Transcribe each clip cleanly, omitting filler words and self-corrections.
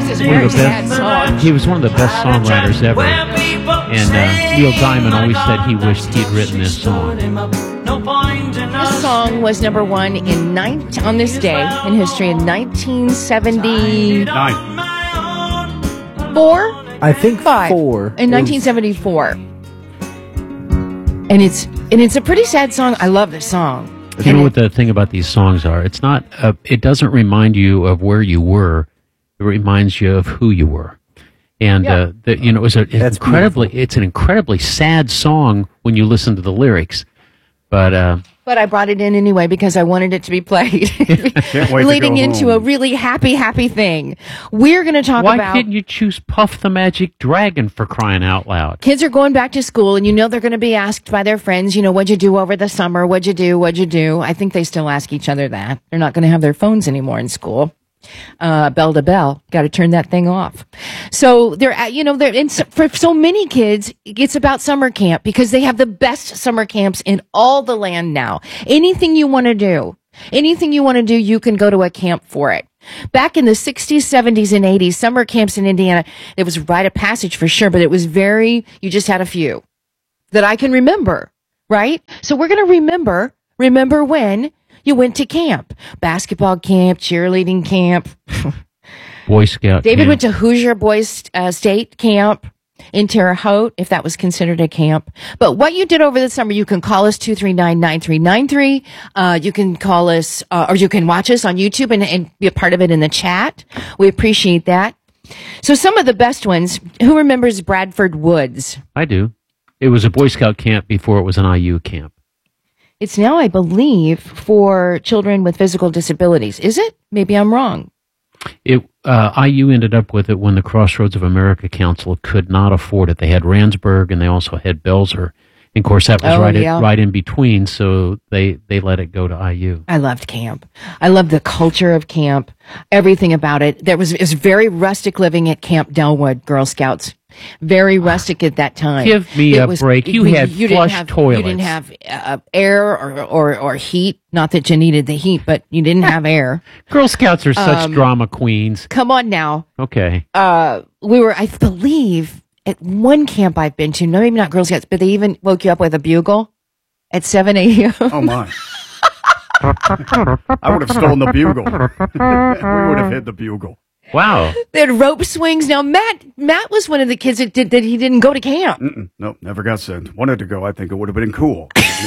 It's a very sad song. He was one of the best songwriters ever. And Neil Diamond always said he wished he'd written this song. This song was number one on this day in history in 1974. I think Five. 4. In 1974. And it's a pretty sad song. I love this song. You know what the thing about these songs are? It's not. It doesn't remind you of where you were. It reminds you of who you were. And it's an incredibly sad song when you listen to the lyrics. But I brought it in anyway because I wanted it to be played. Can't wait leading to go into home. a really happy thing. We're going to talk why about... didn't you choose Puff the Magic Dragon, for crying out loud? Kids are going back to school, and they're going to be asked by their friends, what'd you do over the summer? What'd you do? I think they still ask each other that. They're not going to have their phones anymore in school. Bell to bell. Got to turn that thing off. So for so many kids, it's about summer camp because they have the best summer camps in all the land now. Anything you want to do, you can go to a camp for it. Back in the 60s, 70s, and 80s, summer camps in Indiana, it was rite of passage for sure, but it was you just had a few that I can remember, right? So we're going to remember when you went to camp. Basketball camp, cheerleading camp. Boy Scout David camp. went to Hoosier Boys State Camp in Terre Haute, if that was considered a camp. But what you did over the summer, you can call us 239-9393. You can call us, or you can watch us on YouTube and be a part of it in the chat. We appreciate that. So some of the best ones, who remembers Bradford Woods? I do. It was a Boy Scout camp before it was an IU camp. It's now, I believe, for children with physical disabilities. Is it? Maybe I'm wrong. IU ended up with it when the Crossroads of America Council could not afford it. They had Randsburg and they also had Belzer. And of course, that was right in between, so they let it go to IU. I loved camp. I loved the culture of camp, everything about it. It was very rustic living at Camp Delwood, Girl Scouts. Very rustic at that time. Give me a break. You had flush toilets. You didn't have air or heat. Not that you needed the heat, but you didn't have air. Girl Scouts are such drama queens. Come on now. Okay. We were, I believe, at one camp I've been to, no, maybe not Girl Scouts, but they even woke you up with a bugle at 7 a.m. Oh, my. I would have stolen the bugle. We would have hid the bugle. Wow. They had rope swings. Now, Matt was one of the kids that he didn't go to camp. Nope, never got sent. Wanted to go. I think it would have been cool.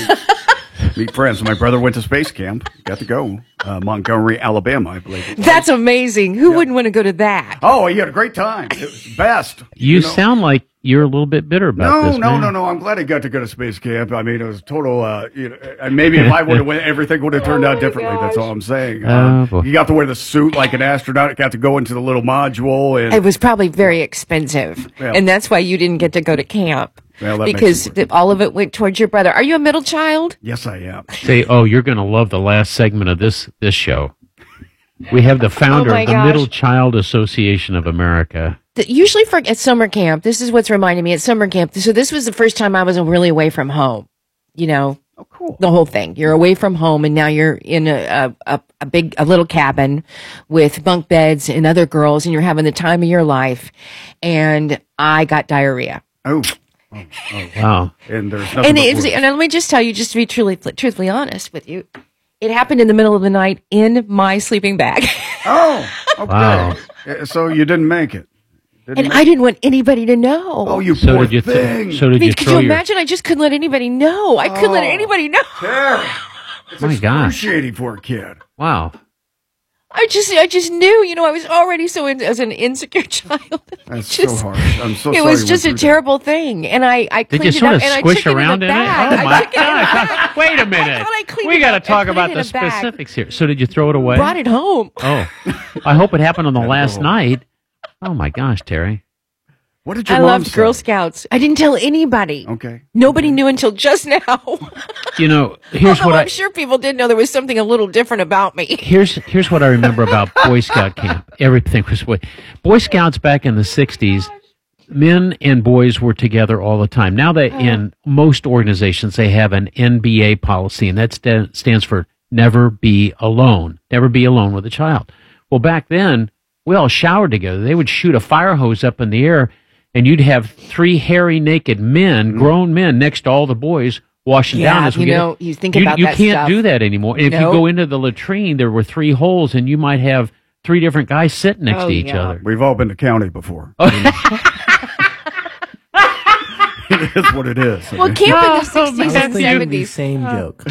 Meet friends. My brother went to space camp. Got to go. Montgomery, Alabama, I believe. That's amazing. Who wouldn't want to go to that? Oh, he had a great time. It was best. You sound like you're a little bit bitter about this. No. I'm glad he got to go to space camp. I mean, it was total, and maybe if I would have went, everything would have turned out differently. That's all I'm saying. You got to wear the suit like an astronaut. Got to go into the little module. And it was probably very expensive. Yeah. And that's why you didn't get to go to camp. Well, because all of it went towards your brother. Are you a middle child? Yes, I am. You're going to love the last segment of this show. We have the founder of the Middle Child Association of America. Usually at summer camp, this is what's reminding me at summer camp. So this was the first time I was really away from home. Oh, cool. The whole thing. You're away from home and now you're in a little cabin with bunk beds and other girls and you're having the time of your life. And I got diarrhea. Oh, wow. And there's nothing. And let me just tell you, just to be truthfully honest with you, it happened in the middle of the night in my sleeping bag. Oh, okay. Wow. So you didn't make it. I didn't want anybody to know. Oh, you poor thing. Could you imagine? I just couldn't let anybody know. I couldn't let anybody know. Terry. My gosh. Excruciating for a kid. Wow. I just knew, I was already as an insecure child. That's so harsh. I'm so sorry. It was just a terrible thing. And I cleaned Did you it up sort of and squish I took around it in a in it? bag. Oh, my gosh. Wait a minute. We got to talk about the specifics here. So did you throw it away? Brought it home. Oh, I hope it happened on the last night. Oh, my gosh, Terry. What did your mom loved say? Girl Scouts. I didn't tell anybody. Okay. Nobody knew until just now. Here's what I'm sure people did know there was something a little different about me. Here's what I remember about Boy Scout camp. Everything was Boy Scouts back in the 60s. Men and boys were together all the time. Now that in most organizations they have an NBA policy, and that stands for never be alone. Never be alone with a child. Well, back then We all showered together. They would shoot a fire hose up in the air, and you'd have 3 hairy, naked men, grown men, next to all the boys washing down. As we you think about you that can't stuff. do that anymore. If you go into the latrine, there were 3 holes, and you might have 3 different guys sitting next to each other. We've all been to county before. It is what it is. Well, camp in the 60s and 70s. Same joke.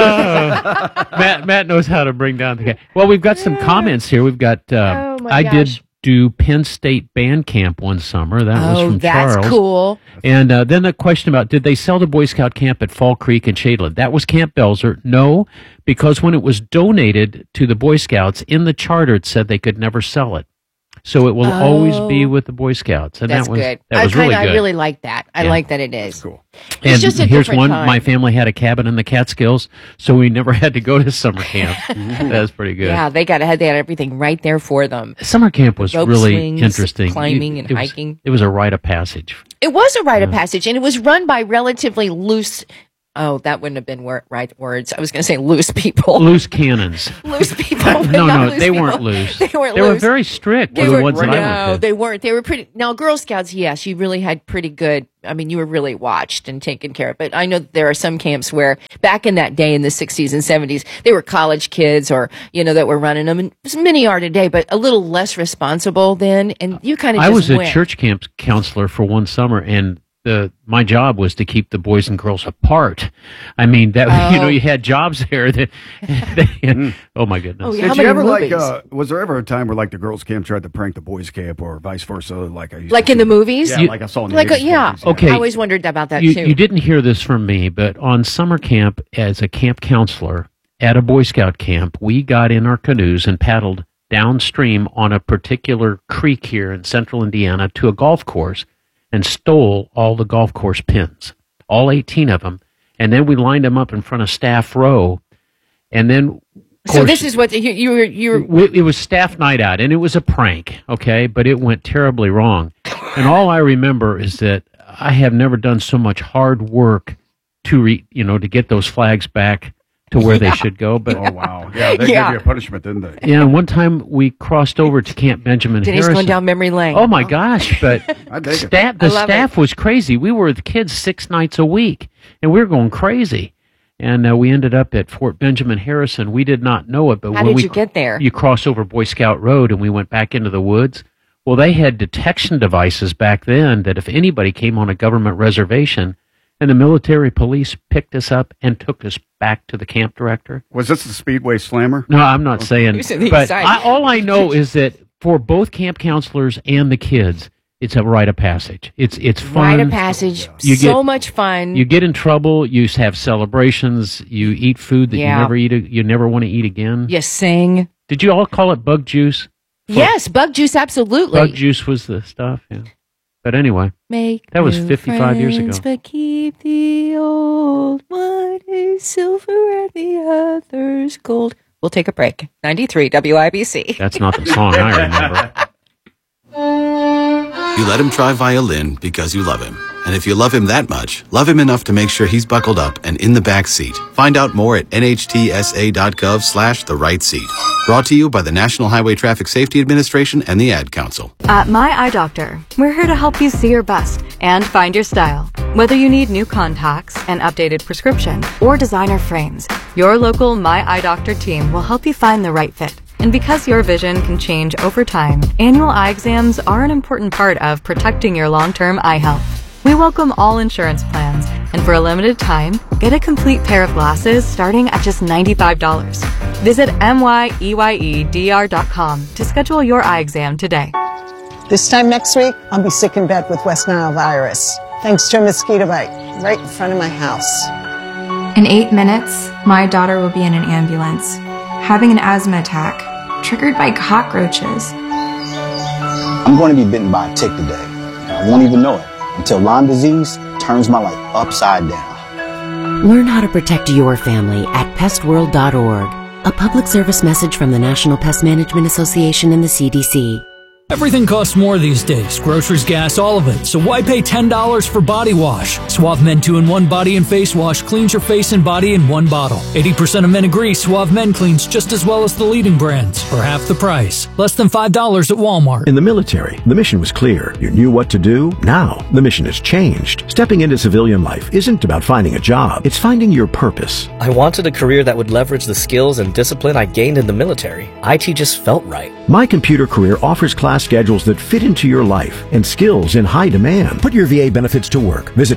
Matt knows how to bring down the guy. Well, we've got some comments here. We've got, I did do Penn State band camp one summer. That was from Charles. That's cool. And then the question about, did they sell the Boy Scout camp at Fall Creek and Shadeland? That was Camp Belzer. No, because when it was donated to the Boy Scouts, in the charter it said they could never sell it. So it will always be with the Boy Scouts. And that's that was good. That was really good. I really like that. I like that it is. That's cool. It's and just a here's different one. time. My family had a cabin in the Catskills, so we never had to go to summer camp. That's pretty good. Yeah, they had everything right there for them. Summer camp was Rope really swings, interesting. climbing and hiking. It was a rite of passage. It was a rite of passage, and it was run by relatively loose. Oh, that wouldn't have been right words. I was going to say loose people. Loose cannons. Loose people. But No, not no, loose they people. weren't loose. They weren't They loose. were very strict. They the were, ones that I went no, to. they weren't. They were pretty. Now, Girl Scouts, yes, you really had pretty good. I mean, you were really watched and taken care of. But I know that there are some camps where back in that day in the 60s and 70s, they were college kids or, that were running them. And many are today, but a little less responsible then. And you kind of I just was went. a church camp counselor for one summer, and my job was to keep the boys and girls apart. I mean, that you had jobs there that oh my goodness. Oh, yeah. Did How you ever many was there ever a time where the girls' camp tried to prank the boys' camp or vice versa? Like in the movies? Yeah, like I saw in the Like, 80s yeah. movies, Okay. I always wondered about that you, too. You didn't hear this from me, but on summer camp as a camp counselor at a Boy Scout camp, we got in our canoes and paddled downstream on a particular creek here in central Indiana to a golf course and stole all the golf course pins, all 18 of them. And then we lined them up in front of Staff Row. And then, So this is what you were. it was staff night out, and it was a prank, okay? But it went terribly wrong. And all I remember is that I have never done so much hard work to get those flags back to where they should go. But oh wow, yeah, they gave you a punishment, didn't they? yeah, and one time we crossed over to Camp Benjamin Denny's Harrison. going down memory lane. Oh my gosh! But dig it. the staff was crazy. We were with kids 6 nights a week, and we were going crazy. And we ended up at Fort Benjamin Harrison. We did not know it, but How when did you get there? You cross over Boy Scout Road, and we went back into the woods. Well, they had detection devices back then that if anybody came on a government reservation, and the military police picked us up and took us back to the camp director. Was this the Speedway Slammer? No, I'm not saying. Who's on the But inside? all I know is that for both camp counselors and the kids, it's a rite of passage. It's fun. Rite of passage. You So get- much fun. You get in trouble. You have celebrations. You eat food that Yeah. you never want to eat again. You sing. Did you all call it bug juice? Yes, bug juice, absolutely. Bug juice was the stuff. Yeah. But anyway, Make that was new 55 years friends, ago. But keep the old. One is silver and the other's gold. We'll take a break. 93 WIBC. That's not the song I remember. You let him try violin because you love him. And if you love him that much, love him enough to make sure he's buckled up and in the back seat. Find out more at nhtsa.gov/the right seat. Brought to you by the National Highway Traffic Safety Administration and the Ad Council. At My Eye Doctor, we're here to help you see your best and find your style. Whether you need new contacts, an updated prescription, or designer frames, your local My Eye Doctor team will help you find the right fit. And because your vision can change over time, annual eye exams are an important part of protecting your long-term eye health. We welcome all insurance plans, and for a limited time, get a complete pair of glasses starting at just $95. Visit myeyedr.com to schedule your eye exam today. This time next week, I'll be sick in bed with West Nile virus, thanks to a mosquito bite right in front of my house. In 8 minutes, my daughter will be in an ambulance, having an asthma attack, triggered by cockroaches. I'm going to be bitten by a tick today, and I won't even know it until Lyme disease turns my life upside down. Learn how to protect your family at pestworld.org. A public service message from the National Pest Management Association and the CDC. Everything costs more these days. Groceries, gas, all of it. So why pay $10 for body wash? Suave Men 2-in-1 Body and Face Wash cleans your face and body in one bottle. 80% of men agree Suave Men cleans just as well as the leading brands, for half the price. Less than $5 at Walmart. In the military, the mission was clear. You knew what to do. Now, the mission has changed. Stepping into civilian life isn't about finding a job. It's finding your purpose. I wanted a career that would leverage the skills and discipline I gained in the military. IT just felt right. My Computer Career offers class schedules that fit into your life and skills in high demand. Put your VA benefits to work. Visit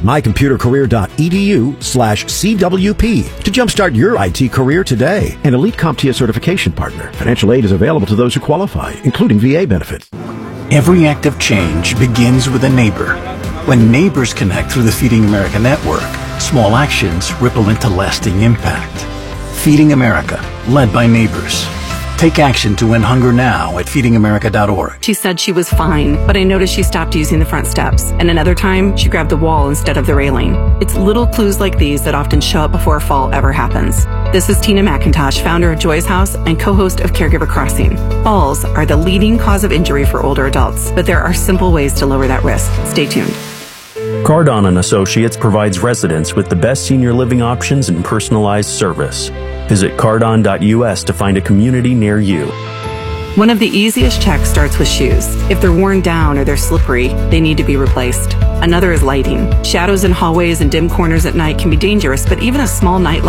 mycomputercareer.edu/CWP to jumpstart your IT career today. An elite CompTIA certification partner. Financial aid is available to those who qualify, including VA benefits. Every act of change begins with a neighbor. When neighbors connect through the Feeding America network, small actions ripple into lasting impact. Feeding America, led by neighbors. Take action to end hunger now at feedingamerica.org. She said she was fine, but I noticed she stopped using the front steps. And another time, she grabbed the wall instead of the railing. It's little clues like these that often show up before a fall ever happens. This is Tina McIntosh, founder of Joy's House and co-host of Caregiver Crossing. Falls are the leading cause of injury for older adults, but there are simple ways to lower that risk. Stay tuned. Cardon & Associates provides residents with the best senior living options and personalized service. Visit cardon.us to find a community near you. One of the easiest checks starts with shoes. If they're worn down or they're slippery, they need to be replaced. Another is lighting. Shadows in hallways and dim corners at night can be dangerous, but even a small night light